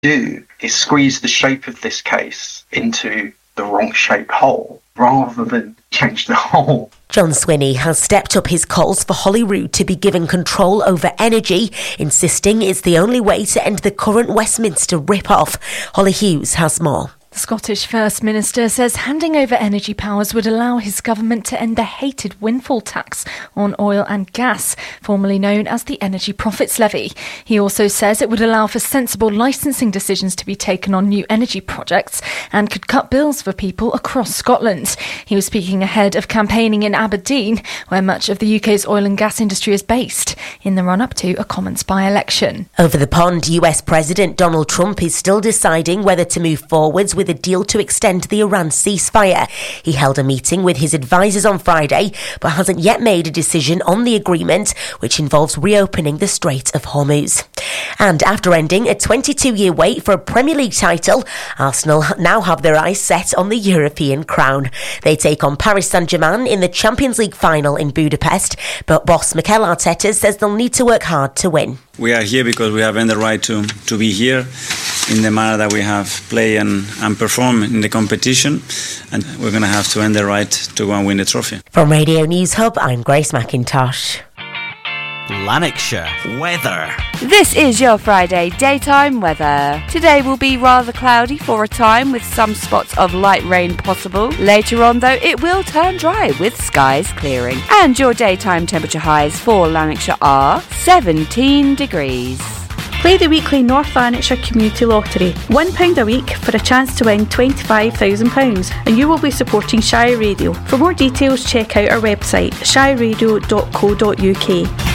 do is squeeze the shape of this case into the wrong shaped hole rather than change the hole. John Swinney has stepped up his calls for Holyrood to be given control over energy, insisting it's the only way to end the current Westminster rip-off. Holly Hughes has more. The Scottish First Minister says handing over energy powers would allow his government to end the hated windfall tax on oil and gas, formerly known as the Energy Profits Levy. He also says it would allow for sensible licensing decisions to be taken on new energy projects and could cut bills for people across Scotland. He was speaking ahead of campaigning in Aberdeen, where much of the UK's oil and gas industry is based, in the run-up to a Commons by-election. Over the pond, US President Donald Trump is still deciding whether to move forwards with a deal to extend the Iran ceasefire. He held a meeting with his advisers on Friday, but hasn't yet made a decision on the agreement, which involves reopening the Strait of Hormuz. And after ending a 22-year wait for a Premier League title, Arsenal now have their eyes set on the European crown. They take on Paris Saint-Germain in the Champions League final in Budapest, but boss Mikel Arteta says they'll need to work hard to win. We are here because we have earned the right to be here in the manner that we have played and performed in the competition, and we're going to have to earn the right to go and win the trophy. From Radio News Hub, I'm Grace McIntosh. Lanarkshire weather. This is your Friday daytime weather. Today will be rather cloudy for a time with some spots of light rain possible. Later on though it will turn dry with skies clearing. And your daytime temperature highs for Lanarkshire are 17 degrees. Play the weekly North Lanarkshire Community Lottery. £1 a week for a chance to win £25,000 and you will be supporting Shire Radio. For more details check out our website shireradio.co.uk.